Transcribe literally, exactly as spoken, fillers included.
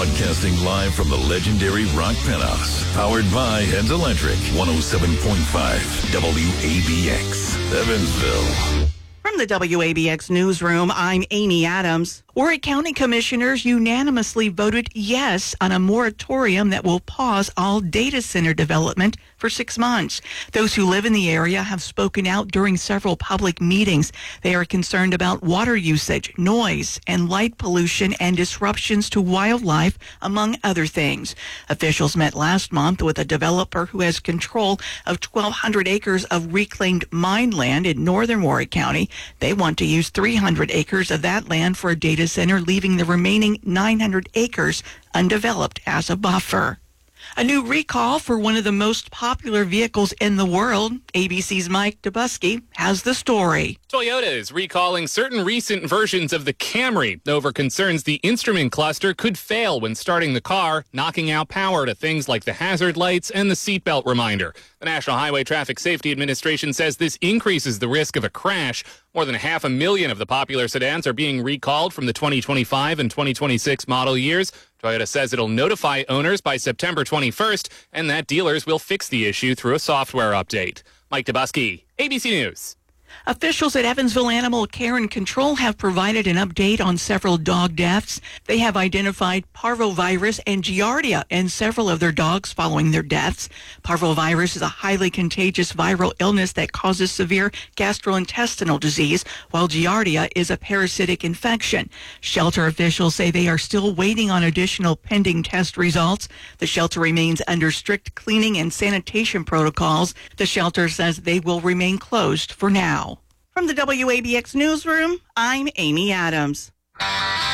Broadcasting live from the legendary Rock Penthouse. Powered by Heads Electric. one oh seven point five W A B X, Evansville. From the W A B X newsroom, I'm Amy Adams. Horry County Commissioners unanimously voted yes on a moratorium that will pause all data center development for six months. Those who live in the area have spoken out during several public meetings. They are concerned about water usage, noise, and light pollution and disruptions to wildlife, among other things. Officials met last month with a developer who has control of twelve hundred acres of reclaimed mine land in northern Horry County. They want to use three hundred acres of that land for a data center, leaving the remaining nine hundred acres undeveloped as a buffer. A new recall for one of the most popular vehicles in the world. A B C's Mike Dubusky has the story. Toyota is recalling certain recent versions of the Camry over concerns the instrument cluster could fail when starting the car, knocking out power to things like the hazard lights and the seatbelt reminder. The National Highway Traffic Safety Administration says this increases the risk of a crash. More than half a million of the popular sedans are being recalled from the twenty twenty-five and twenty twenty-six model years. Toyota says it'll notify owners by September twenty-first and that dealers will fix the issue through a software update. Mike Dubusky, A B C News. Officials at Evansville Animal Care and Control have provided an update on several dog deaths. They have identified parvovirus and giardia in several of their dogs following their deaths. Parvovirus is a highly contagious viral illness that causes severe gastrointestinal disease, while giardia is a parasitic infection. Shelter officials say they are still waiting on additional pending test results. The shelter remains under strict cleaning and sanitation protocols. The shelter says they will remain closed for now. From the W A B X newsroom, I'm Amy Adams.